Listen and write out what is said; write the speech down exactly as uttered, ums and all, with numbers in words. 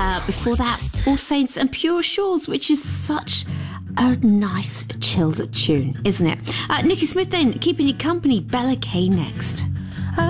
Uh, before that, All Saints and Pure Shores, which is such a nice, chilled tune, isn't it? Uh, Nikki Smith then, keeping you company. Bella K next.